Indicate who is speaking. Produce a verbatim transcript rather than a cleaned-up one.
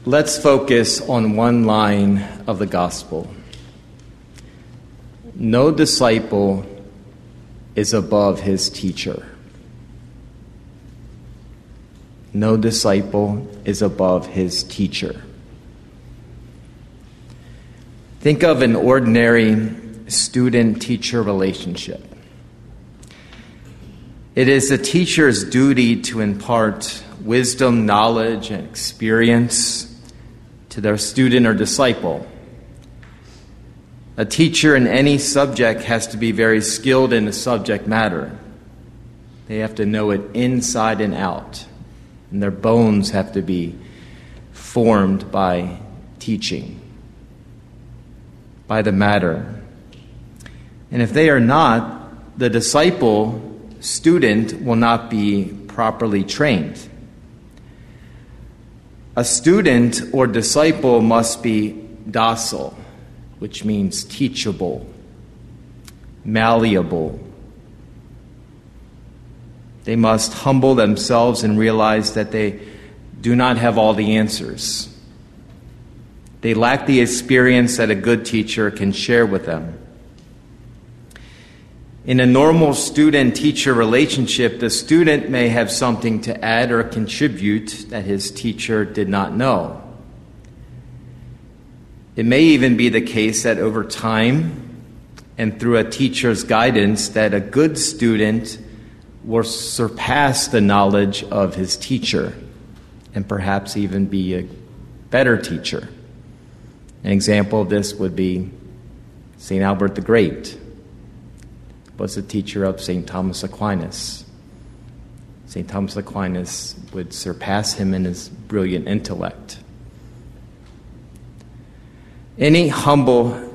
Speaker 1: Let's focus on one line of the gospel. No disciple is above his teacher. No disciple is above his teacher. Think of an ordinary student-teacher relationship. It is the teacher's duty to impart wisdom, knowledge, and experience to their student or disciple. A teacher in any subject has to be very skilled in the subject matter. They have to know it inside and out, and their bones have to be formed by teaching, by the matter. And if they are not, the disciple, student, will not be properly trained. A student or disciple must be docile, which means teachable, malleable. They must humble themselves and realize that they do not have all the answers. They lack the experience that a good teacher can share with them. In a normal student-teacher relationship, the student may have something to add or contribute that his teacher did not know. It may even be the case that over time and through a teacher's guidance that a good student will surpass the knowledge of his teacher and perhaps even be a better teacher. An example of this would be Saint Albert the Great was the teacher of Saint Thomas Aquinas. Saint Thomas Aquinas would surpass him in his brilliant intellect. Any humble